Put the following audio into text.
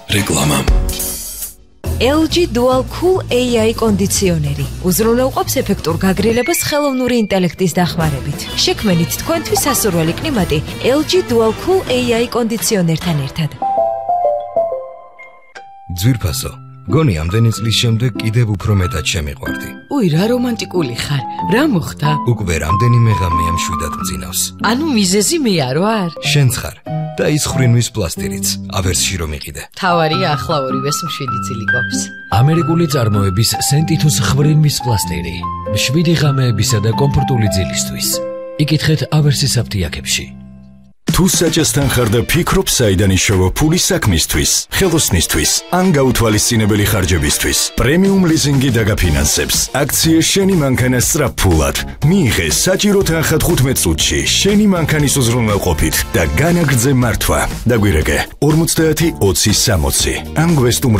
რეკლამა. LG Dual Cool AI კონდიციონერი უზრუნველყოფს ეფექტურ გაგრილებას ხელოვნური ინტელექტის დახმარებით. შექმნით თქვენთვის სასურველი კლიმატი LG Dual Cool AI კონდიციონერთან ერთად. ძვირფასო, გონი ამდენი წლის შემდეგ კიდევ უფრო მეტად შემიყვარდი. უი, რა რომანტიკული ხარ. რა მოხდა? უკვე რამდენიმე ღამეა მშვიდად მძინავს. ანუ მიზეზი მე არ ვარ? შენც ხარ. და ის ხრინვის პლასტირიც, ავერსში რომ იყიდე. თავარია ახლა ორივეს მშვიდი წილი გვაქვს. ამერიკული წარმოების სენტითუს ხრინვის პლასტირი. 7 ღამეებისა და კომფორტული ძილისთვის. იკითხეთ ავერსის აფთიაქებში. თუ საჭესთან ხარ და ფიქრობ საიდან იშოვო ფული საქმისთვის, ხელოსნისთვის, ან გაუთვალისწინებელი ხარჯებისთვის, პრემიუმ ლიზინგი დაგაფინანსებს. აქცია შენი მანქანა სწრაფფულად. მიიღე საჭირო თანხა 15 წუთში შენი მანქანის უზრუნველყოფით და განაგრძე მართვა. დაგვირეკე 50 20 60. ან გვესტუმრე